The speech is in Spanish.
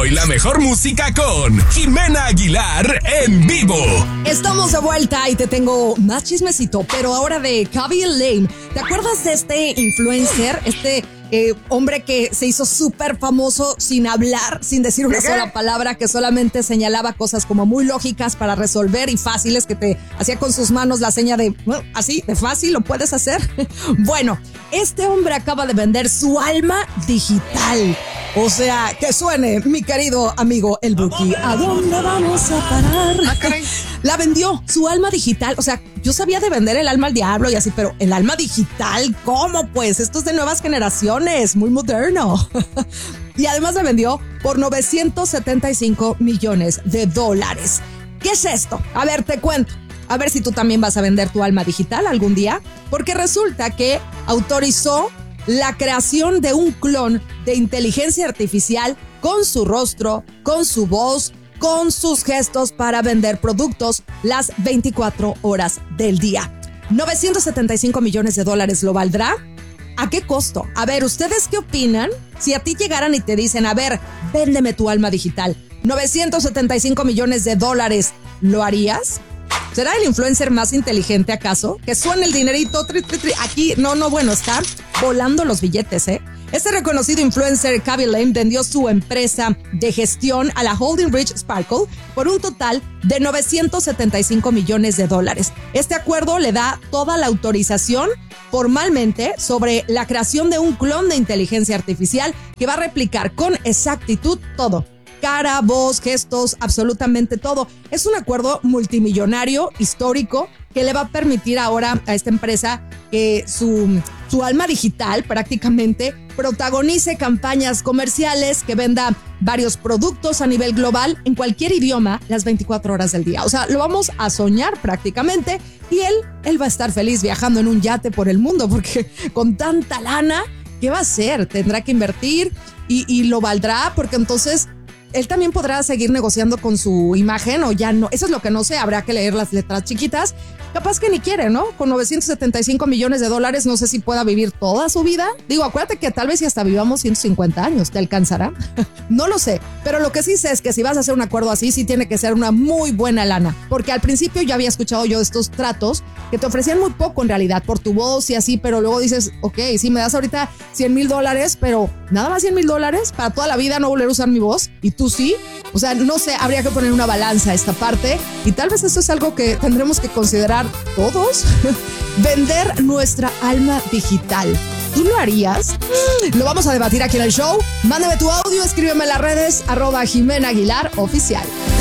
y la mejor música con Jimena Aguilar en vivo. Estamos de vuelta y te tengo más chismecito, pero ahora de Khaby Lame. ¿Te acuerdas de este influencer, hombre que se hizo súper famoso sin hablar, sin decir una sola palabra, que solamente señalaba cosas como muy lógicas para resolver y fáciles, que te hacía con sus manos la seña de, bueno, así, de fácil, lo puedes hacer? Bueno, este hombre acaba de vender su alma digital. O sea, que suene, mi querido amigo el Buki. ¿A dónde vamos a parar? La vendió, su alma digital. O sea, yo sabía de vender el alma al diablo y así, pero el alma digital, ¿cómo pues? Esto es de nuevas generaciones, muy moderno. Y además la vendió por $975 millones. ¿Qué es esto? A ver, te cuento. A ver si tú también vas a vender tu alma digital algún día. Porque resulta que autorizó la creación de un clon de inteligencia artificial con su rostro, con su voz, con sus gestos para vender productos las 24 horas del día. $975 millones lo valdrá. ¿A qué costo? A ver, ¿ustedes qué opinan? Si a ti llegaran y te dicen, a ver, véndeme tu alma digital, $975 millones, ¿lo harías? ¿Será el influencer más inteligente acaso? Que suene el dinerito, aquí, bueno, está volando los billetes, ¿eh? Este reconocido influencer, Khaby Lame, vendió su empresa de gestión a la Holding Rich Sparkle por un total de $975 millones. Este acuerdo le da toda la autorización formalmente sobre la creación de un clon de inteligencia artificial que va a replicar con exactitud todo. Cara, voz, gestos, absolutamente todo. Es un acuerdo multimillonario, histórico, que le va a permitir ahora a esta empresa que su alma digital prácticamente protagonice campañas comerciales, que venda varios productos a nivel global en cualquier idioma las 24 horas del día. O sea, lo vamos a soñar prácticamente y él va a estar feliz viajando en un yate por el mundo, porque con tanta lana, ¿qué va a hacer? Tendrá que invertir y lo valdrá, porque entonces él también podrá seguir negociando con su imagen o ya no. Eso es lo que no sé, habrá que leer las letras chiquitas. Capaz que ni quiere, ¿no? Con $975 millones, no sé si pueda vivir toda su vida. Digo, acuérdate que tal vez si hasta vivamos 150 años, ¿te alcanzará? No lo sé, pero lo que sí sé es que si vas a hacer un acuerdo así, sí tiene que ser una muy buena lana. Porque al principio ya había escuchado yo estos tratos que te ofrecían muy poco en realidad por tu voz y así, pero luego dices, ok, sí me das ahorita $100,000, pero nada más $100,000 para toda la vida no volver a usar mi voz. Y tú sí. O sea, no sé, habría que poner una balanza a esta parte y tal vez esto es algo que tendremos que considerar todos. Vender nuestra alma digital. ¿Tú lo harías? Lo vamos a debatir aquí en el show. Mándame tu audio, escríbeme en las redes @Jimena Aguilar Oficial.